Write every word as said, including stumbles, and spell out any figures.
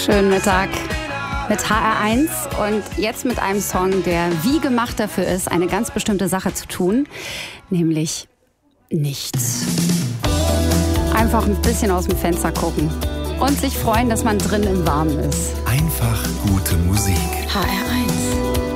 Schönen Mittag mit H R eins und jetzt mit einem Song, der wie gemacht dafür ist, eine ganz bestimmte Sache zu tun, nämlich nichts. Einfach ein bisschen aus dem Fenster gucken und sich freuen, dass man drin im Warmen ist. Einfach gute Musik. H R eins.